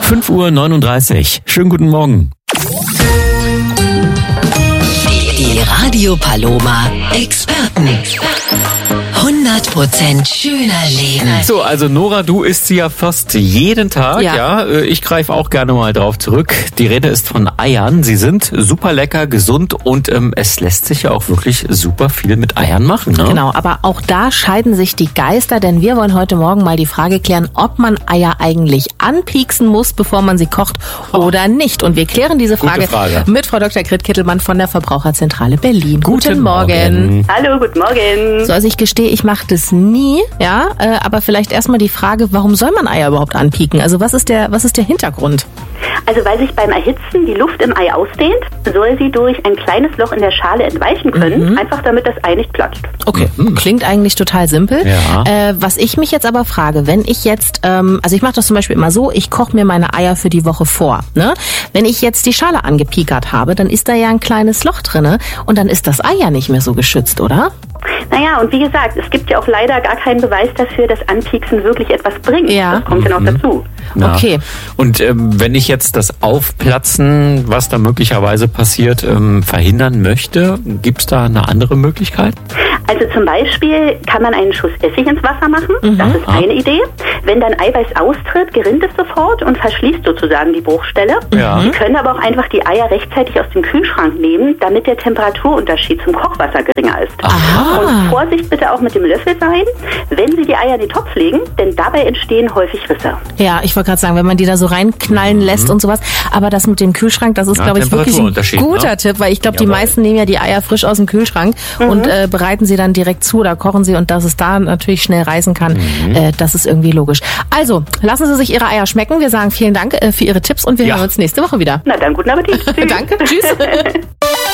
5:39 Uhr. Schönen guten Morgen. Die Radio Paloma Experten. 100% schöner Leben. So, also Nora, du isst sie ja fast jeden Tag. Ja. Ich greife auch gerne mal drauf zurück. Die Rede ist von Eiern. Sie sind super lecker, gesund und es lässt sich ja auch wirklich super viel mit Eiern machen. Ne? Genau, aber auch da scheiden sich die Geister, denn wir wollen heute Morgen mal die Frage klären, ob man Eier eigentlich anpieksen muss, bevor man sie kocht oder nicht. Und wir klären diese Frage mit Frau Dr. Grit Kittelmann von der Verbraucherzentrale Berlin. Guten Morgen. Hallo, guten Morgen. So, also ich gestehe, ich mache das nie, ja, aber vielleicht erstmal die Frage, warum soll man Eier überhaupt anpieken? Also was ist der Hintergrund? Also weil sich beim Erhitzen die Luft im Ei ausdehnt, soll sie durch ein kleines Loch in der Schale entweichen können, einfach damit das Ei nicht platzt. Okay, klingt eigentlich total simpel. Ja. Was ich mich jetzt aber frage, wenn ich jetzt, also ich mache das zum Beispiel immer so, ich koche mir meine Eier für die Woche vor. Ne? Wenn ich jetzt die Schale angepiekert habe, dann ist da ja ein kleines Loch drinne und dann ist das Ei ja nicht mehr so geschützt, oder? Naja, und wie gesagt, es gibt ja auch leider gar keinen Beweis dafür, dass Anpieksen wirklich etwas bringt. Ja. Das kommt ja noch dazu. Ja. Okay. Und wenn ich jetzt das Aufplatzen, was da möglicherweise passiert, verhindern möchte, gibt es da eine andere Möglichkeit? Also zum Beispiel kann man einen Schuss Essig ins Wasser machen. Das ist eine Idee. Wenn dann Eiweiß austritt, gerinnt es sofort und verschließt sozusagen die Bruchstelle. Ja. Sie können aber auch einfach die Eier rechtzeitig aus dem Kühlschrank nehmen, damit der Temperaturunterschied zum Kochwasser geringer ist. Aha. Und Vorsicht bitte auch mit dem Löffel sein, wenn Sie die Eier in den Topf legen, denn dabei entstehen häufig Risse. Ja, ich wollte gerade sagen, wenn man die da so reinknallen lässt und sowas. Aber das mit dem Kühlschrank, das ist, glaube ich, wirklich ein guter Tipp, weil ich glaube, die meisten nehmen ja die Eier frisch aus dem Kühlschrank und bereiten sie dann direkt zu oder kochen sie und dass es da natürlich schnell reißen kann, das ist irgendwie logisch. Also, lassen Sie sich Ihre Eier schmecken. Wir sagen vielen Dank für Ihre Tipps und wir hören uns nächste Woche wieder. Na dann, guten Appetit. Tschüss. Danke, tschüss.